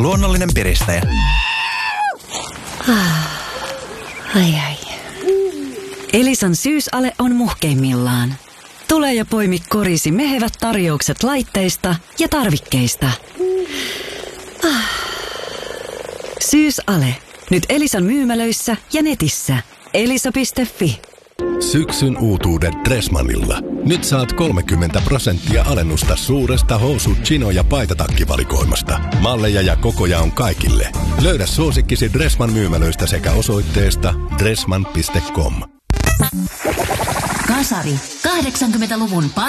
luonnollinen piristäjä. Ai. Elisan syysale on muhkeimmillaan. Tule ja poimi korisi mehevät tarjoukset laitteista ja tarvikkeista. Syysale. Nyt Elisan myymälöissä ja netissä. Elisa.fi. Syksyn uutuudet Dressmannilla. Nyt saat 30% alennusta suuresta housu-, chino- ja paitatakkivalikoimasta. Malleja ja kokoja on kaikille. Löydä suosikkisi Dressmann myymälöistä sekä osoitteesta dressmann.com. Kasari. 80-luvun